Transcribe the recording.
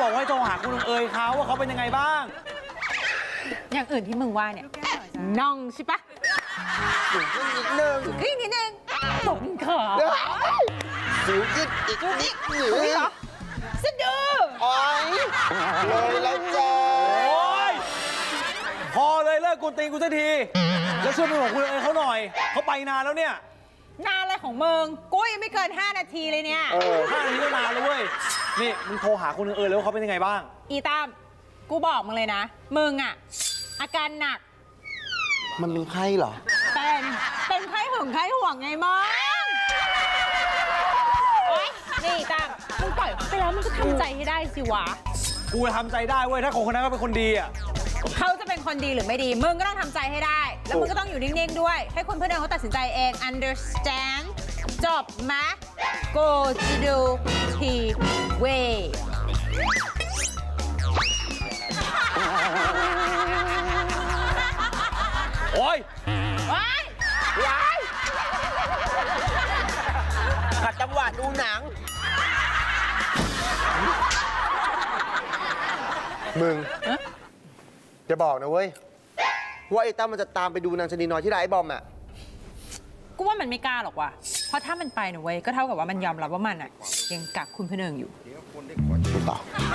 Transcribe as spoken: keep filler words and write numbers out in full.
บอกว่าให้โทรหาคุณเอ๋ยเขาว่าเขาเป็นยังไงบ้างอย่างอื่นที่มึงว่าเนี่ยน่องใช่ปะสูงขึ้นนิดนึงสูงขึ้นนิดนึงตกขาสูงขึ้นอีกนิดหนึ่งสะดือโอ๊ยเลยแล้วจ้าโอ๊ยพอเลยเลิกกูตีกูสักทีแล้วช่วยไปบอกคุณเอ๋ยเขาหน่อยเขาไปนานแล้วเนี่ยนานอะไรของมึงกูยังไม่เกินห้านาทีเลยเนี่ยห้านาทีก็นานแล้วเว้ยนี่มึงโทรหาคุณเอ๋ยแล้วเขาเป็นยังไงบ้างอีตามกูบอกมึงเลยนะมึงอะอาการหนักมันเป็นไข้เหรอเป็นเป็นไข้หึงไข้ห่วงไงมึงโอ๊ยนี่ตามมึงปล่อยไปแล้วมึงก็ทำใจให้ได้สิวะกูจะทำใจได้เว้ยถ้าคนคนนั้นก็เป็นคนดีอ่ะเขาจะเป็นคนดีหรือไม่ดีมึงก็ต้องทำใจให้ได้แล้วมึงก็ต้องอยู่นิ่งๆด้วยให้คนเพื่อนเขาตัดสินใจเอง understand จบไหม go to do he way โอ๊ยว้ายว้ายขัดจังหวะดูหนังมึงจะบอกนะเว้ยว่าไอ้ตั้มมันจะตามไปดูนางชนีน้อยที่ร้านไอ้บอมอ่ะกูว่ามันไม่กล้าหรอกว่ะเพราะถ้ามันไปนะเว้ยก็เท่ากับว่ามันยอมรับว่ามันอ่ะยังกักคุณพนึงอยู่ถูกต้อง